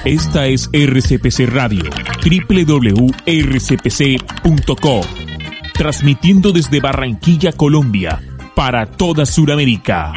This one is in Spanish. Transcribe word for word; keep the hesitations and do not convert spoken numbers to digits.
Esta es R C P C Radio, doble u doble u doble u punto r c p c punto co, transmitiendo desde Barranquilla, Colombia, para toda Sudamérica.